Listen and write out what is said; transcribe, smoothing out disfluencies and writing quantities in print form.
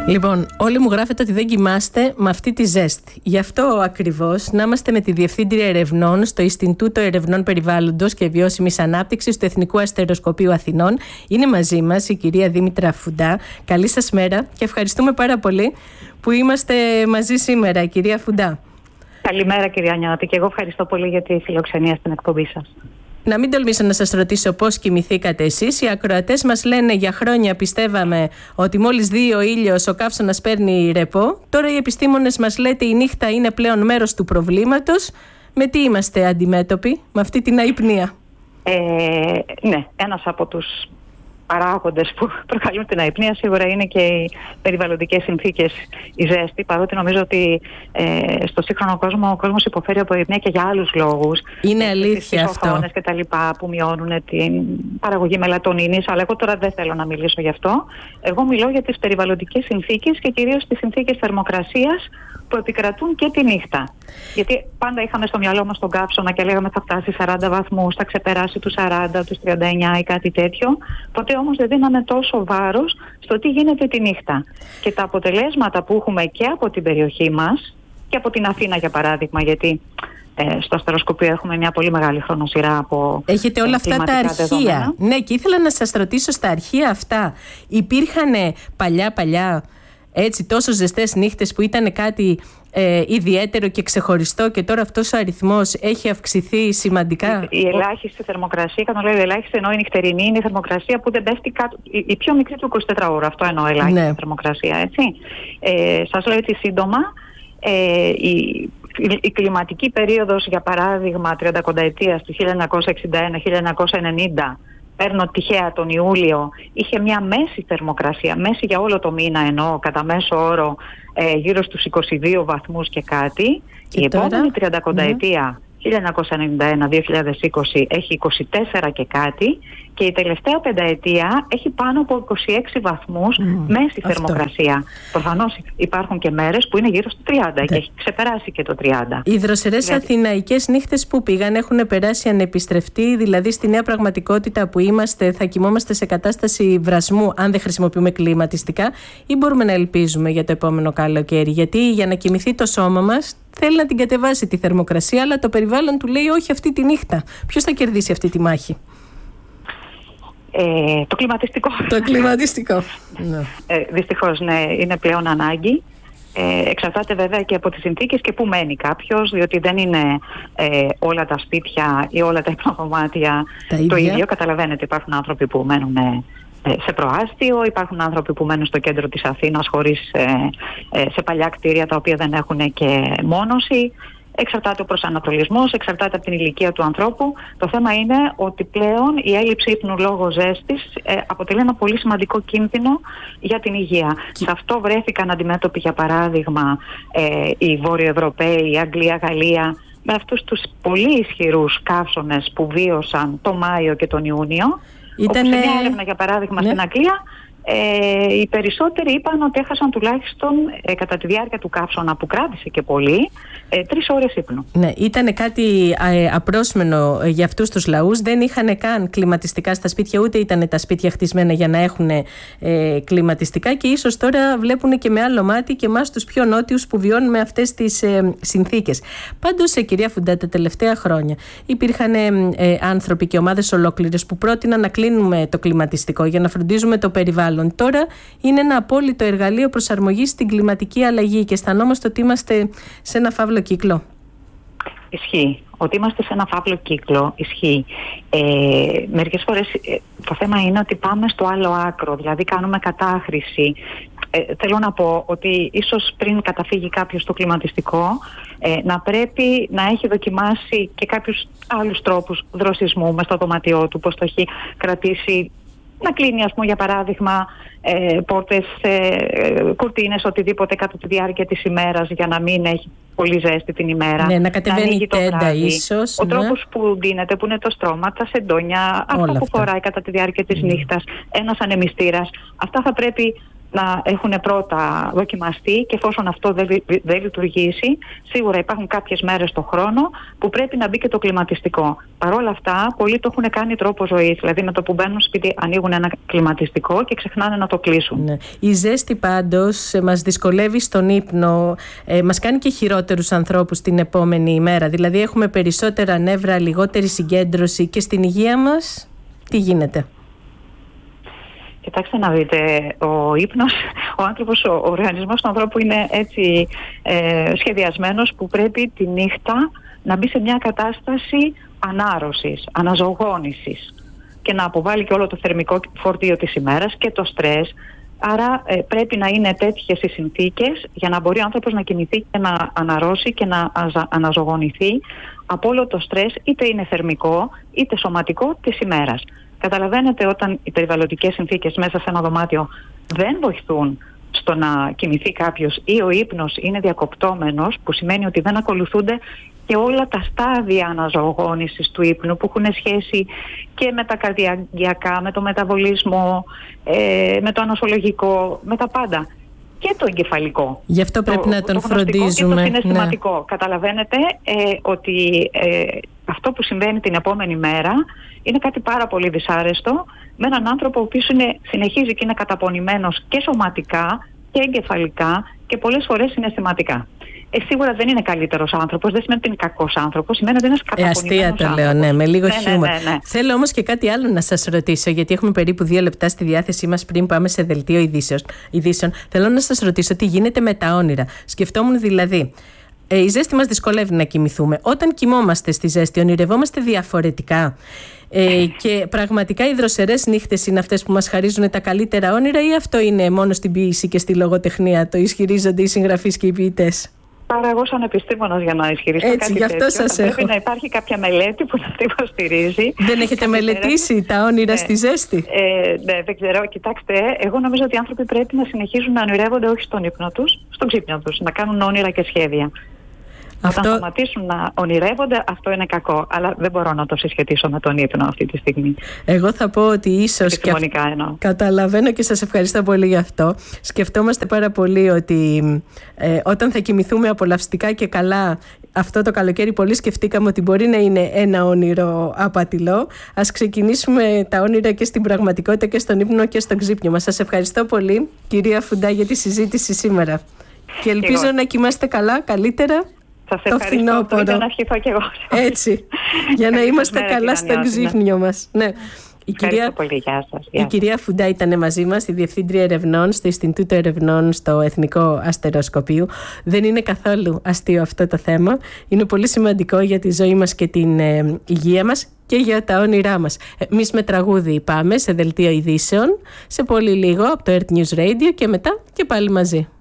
Λοιπόν, όλοι μου γράφετε ότι δεν κοιμάστε με αυτή τη ζέστη. Γι' αυτό ακριβώς να είμαστε με τη Διευθύντρια Ερευνών στο Ινστιτούτο Ερευνών Περιβάλλοντος και Βιώσιμης Ανάπτυξης του Εθνικού Αστεροσκοπείου Αθηνών. Είναι μαζί μας η κυρία Δήμητρα Φουντά. Καλή σας μέρα και ευχαριστούμε πάρα πολύ που είμαστε μαζί σήμερα, κυρία Φουντά. Καλημέρα, κυρία Νιώτη, και εγώ ευχαριστώ πολύ για τη φιλοξενία στην εκπομπή σας. Να μην τολμήσω να σας ρωτήσω πώς κοιμηθήκατε εσείς. Οι ακροατές μας λένε για χρόνια πιστεύαμε ότι μόλις δει ο ήλιος ο καύσωνας παίρνει ρεπό. Τώρα οι επιστήμονες μας λέτε η νύχτα είναι πλέον μέρος του προβλήματος. Με τι είμαστε αντιμέτωποι, με αυτή την αϊπνία? Ναι, ένας από τους παράγοντες που προκαλούν την αϊπνία σίγουρα είναι και οι περιβαλλοντικές συνθήκες, η ζέστη, παρότι νομίζω ότι στο σύγχρονο κόσμο ο κόσμος υποφέρει από αϊπνία και για άλλους λόγους. Είναι αλήθεια αυτό. Οθόνες και τα λοιπά που μειώνουν την παραγωγή μελατονίνης, αλλά εγώ τώρα δεν θέλω να μιλήσω γι' αυτό. Εγώ μιλώ για τις περιβαλλοντικές συνθήκες και κυρίως τις συνθήκες θερμοκρασίας που επικρατούν και τη νύχτα. Γιατί πάντα είχαμε στο μυαλό μας τον καύσωνα και λέγαμε θα φτάσει 40 βαθμούς, θα ξεπεράσει τους 40, τους 39 ή κάτι τέτοιο. Ποτέ όμως δεν δίναμε τόσο βάρος στο τι γίνεται τη νύχτα. Και τα αποτελέσματα που έχουμε και από την περιοχή μας και από την Αθήνα, για παράδειγμα, γιατί στο αστεροσκοπείο έχουμε μια πολύ μεγάλη χρονοσυρά από έχετε όλα αυτά τα αρχεία. Δεδομένα. Ναι, και ήθελα να σας ρωτήσω, στα αρχεία αυτά υπήρχαν παλιά έτσι τόσο ζεστές νύχτες που ήταν κάτι ιδιαίτερο και ξεχωριστό, και τώρα αυτός ο αριθμός έχει αυξηθεί σημαντικά? Η ελάχιστη θερμοκρασία, όταν λέω ελάχιστη εννοώ η νυχτερινή, είναι η θερμοκρασία που δεν πέφτει κάτω, η πιο μικρή του 24 ώρα. Αυτό εννοώ ελάχιστη θερμοκρασία, έτσι. Σας λέω έτσι σύντομα, η κλιματική περίοδος, για παράδειγμα 30 ετίας του 1961-1990, παίρνω τυχαία τον Ιούλιο, είχε μια μέση θερμοκρασία, μέση για όλο το μήνα εννοώ, κατά μέσο όρο γύρω στους 22 βαθμούς και κάτι. Και η επόμενη 30 ετία, 1991-2020, έχει 24 και κάτι, και η τελευταία πενταετία έχει πάνω από 26 βαθμούς μέση θερμοκρασία. Προφανώς υπάρχουν και μέρες που είναι γύρω στο 30 και έχει ξεπεράσει και το 30. Οι δροσερές αθηναϊκές νύχτες που πήγαν έχουν περάσει ανεπιστρεφτεί, δηλαδή στη νέα πραγματικότητα που είμαστε θα κοιμόμαστε σε κατάσταση βρασμού αν δεν χρησιμοποιούμε κλιματιστικά, ή μπορούμε να ελπίζουμε για το επόμενο καλοκαίρι? Γιατί για να κοιμηθεί το σώμα μας θέλει να την κατεβάσει τη θερμοκρασία, αλλά το περιβάλλον του λέει όχι αυτή τη νύχτα. Ποιος θα κερδίσει αυτή τη μάχη? Το κλιματιστικό. Το κλιματιστικό. Δυστυχώς, ναι, είναι πλέον ανάγκη. Εξαρτάται βέβαια και από τις συνθήκες και πού μένει κάποιος, διότι δεν είναι όλα τα σπίτια ή όλα τα υπνοδωμάτια το ίδιο. Καταλαβαίνετε, υπάρχουν άνθρωποι που μένουν σε προάστιο, υπάρχουν άνθρωποι που μένουν στο κέντρο της Αθήνας χωρίς σε παλιά κτίρια τα οποία δεν έχουν και μόνωση. Εξαρτάται ο προσανατολισμός, εξαρτάται από την ηλικία του ανθρώπου. Το θέμα είναι ότι πλέον η έλλειψη ύπνου λόγω ζέστης αποτελεί ένα πολύ σημαντικό κίνδυνο για την υγεία. Σε αυτό βρέθηκαν αντιμέτωποι, για παράδειγμα, οι Βόρειο Ευρωπαίοι, η Αγγλία, Γαλλία, με αυτούς τους πολύ ισχυρούς καύσωνες που βίωσαν το Μάιο και τον Ιούνιο. Όπως σε μια έρευνα, για παράδειγμα, στην Αγγλία, οι περισσότεροι είπαν ότι έχασαν τουλάχιστον κατά τη διάρκεια του καύσωνα, που κράτησε και πολύ, 3 ώρες ύπνου. Ναι, ήταν κάτι απρόσμενο για αυτούς τους λαούς. Δεν είχαν καν κλιματιστικά στα σπίτια, ούτε ήταν τα σπίτια χτισμένα για να έχουν κλιματιστικά, και ίσως τώρα βλέπουν και με άλλο μάτι και εμάς τους πιο νότιους που βιώνουμε αυτές τις συνθήκες. Πάντως, κυρία Φουντά, τα τελευταία χρόνια υπήρχαν άνθρωποι και ομάδες ολόκληρες που πρότειναν να κλείνουμε το κλιματιστικό για να φροντίζουμε το περιβάλλον. Τώρα είναι ένα απόλυτο εργαλείο προσαρμογής στην κλιματική αλλαγή και αισθανόμαστε ότι είμαστε σε ένα φαύλο κύκλο. Ισχύει. Ότι είμαστε σε ένα φαύλο κύκλο, ισχύει. Μερικές φορές το θέμα είναι ότι πάμε στο άλλο άκρο, δηλαδή κάνουμε κατάχρηση. Θέλω να πω ότι ίσως πριν καταφύγει κάποιος στο κλιματιστικό, να πρέπει να έχει δοκιμάσει και κάποιους άλλους τρόπους δροσισμού μες στο δωμάτιό του, πώς το έχει κρατήσει. Να κλείνει, ας πούμε, για παράδειγμα, πόρτες, κουρτίνες, οτιδήποτε κατά τη διάρκεια της ημέρας, για να μην έχει πολύ ζέστη την ημέρα. Ναι, να κατεβαίνει η τέντα ίσως. Ο τρόπος που ντύνεται, που είναι το στρώμα, τα σεντόνια, αυτά που φοράει κατά τη διάρκεια της νύχτας, ένας ανεμιστήρας. Αυτά θα πρέπει να έχουν πρώτα δοκιμαστεί και εφόσον αυτό δεν λειτουργήσει, σίγουρα υπάρχουν κάποιες μέρες το χρόνο που πρέπει να μπει και το κλιματιστικό. Παρ' όλα αυτά, πολλοί το έχουν κάνει τρόπο ζωής. Δηλαδή με το που μπαίνουν στο σπίτι ανοίγουν ένα κλιματιστικό και ξεχνάνε να το κλείσουν. Ναι. Η ζέστη πάντως μας δυσκολεύει στον ύπνο, μας κάνει και χειρότερους ανθρώπους την επόμενη ημέρα. Δηλαδή έχουμε περισσότερα νεύρα, λιγότερη συγκέντρωση και στην υγεία μας τι γίνεται? Κοιτάξτε να δείτε, ο ύπνος, ο άνθρωπος, ο οργανισμός του ανθρώπου είναι έτσι σχεδιασμένος που πρέπει τη νύχτα να μπει σε μια κατάσταση ανάρρωσης, αναζωογόνησης και να αποβάλει και όλο το θερμικό φορτίο της ημέρας και το στρες. Άρα πρέπει να είναι τέτοιες οι συνθήκες για να μπορεί ο άνθρωπος να κοιμηθεί και να αναρρώσει και να αναζωογονηθεί από όλο το στρες, είτε είναι θερμικό είτε σωματικό της ημέρας. Καταλαβαίνετε, όταν οι περιβαλλοντικές συνθήκες μέσα σε ένα δωμάτιο δεν βοηθούν στο να κοιμηθεί κάποιος ή ο ύπνος είναι διακοπτόμενος, που σημαίνει ότι δεν ακολουθούνται και όλα τα στάδια αναζωογόνησης του ύπνου που έχουν σχέση και με τα καρδιακά, με το μεταβολισμό, με το ανοσολογικό, με τα πάντα. Και το εγκεφαλικό. Γι' αυτό πρέπει να τον φροντίζουμε. Και το συναισθηματικό. Ναι. Καταλαβαίνετε ότι αυτό που συμβαίνει την επόμενη μέρα είναι κάτι πάρα πολύ δυσάρεστο με έναν άνθρωπο ο οποίος συνεχίζει και είναι καταπονημένος και σωματικά και εγκεφαλικά και πολλές φορές συναισθηματικά. Σίγουρα δεν είναι καλύτερος άνθρωπος, δεν σημαίνει ότι είναι κακός άνθρωπος, σημαίνει ότι είναι ένας καταπονημένος άνθρωπος. Αστεία το λέω, ναι, με λίγο χιούμορ. Ναι. Θέλω όμως και κάτι άλλο να σας ρωτήσω, γιατί έχουμε περίπου 2 λεπτά στη διάθεσή μας πριν πάμε σε δελτίο ειδήσεων. Θέλω να σας ρωτήσω τι γίνεται με τα όνειρα. Σκεφτόμουν δηλαδή, η ζέστη μας δυσκολεύει να κοιμηθούμε. Όταν κοιμόμαστε στη ζέστη, ονειρευόμαστε διαφορετικά. Και πραγματικά οι δροσερές νύχτες είναι αυτές που μας χαρίζουν τα καλύτερα όνειρα, ή αυτό είναι μόνο στην ποίηση και στη λογοτεχνία? Το ισχυρίζονται οι συγγραφείς και οι ποιητές. Άρα εγώ σαν επιστήμονας για να ισχυριστώ έτσι, κάτι γι' αυτό τέτοιο, σας πρέπει έχω. να υπάρχει κάποια μελέτη που να την υποστηρίζει. Δεν έχετε μελετήσει τα όνειρα στη ζέστη? Ναι, δεν ξέρω. Κοιτάξτε, εγώ νομίζω ότι οι άνθρωποι πρέπει να συνεχίζουν να ονειρεύονται όχι στον ύπνο τους, στον ξύπνιο τους, να κάνουν όνειρα και σχέδια. Όταν σταματήσουν να ονειρεύονται, αυτό είναι κακό. Αλλά δεν μπορώ να το συσχετίσω με τον ύπνο αυτή τη στιγμή. Εγώ θα πω ότι ίσως. Καταλαβαίνω και σας ευχαριστώ πολύ γι' αυτό. Σκεφτόμαστε πάρα πολύ ότι όταν θα κοιμηθούμε απολαυστικά και καλά αυτό το καλοκαίρι, πολύ σκεφτήκαμε ότι μπορεί να είναι ένα όνειρο απατηλό. Ας ξεκινήσουμε τα όνειρα και στην πραγματικότητα και στον ύπνο και στον ξύπνιο μας. Σας ευχαριστώ πολύ, κυρία Φουντά, για τη συζήτηση σήμερα. Και ελπίζω να κοιμάστε καλά, καλύτερα. Σας ευχαριστώ πολύ, να ευχηθώ και εγώ. Έτσι, για να είμαστε καλά στον ξύπνιο μας. Ναι. Η κυρία Φουντά ήταν μαζί μας, η Διευθύντρια Ερευνών στο Ινστιτούτο Ερευνών στο Εθνικό Αστεροσκοπείο. Δεν είναι καθόλου αστείο αυτό το θέμα. Είναι πολύ σημαντικό για τη ζωή μας και την υγεία μας και για τα όνειρά μας. Εμείς με τραγούδι πάμε σε δελτίο ειδήσεων σε πολύ λίγο από το Earth News Radio και μετά και πάλι μαζί.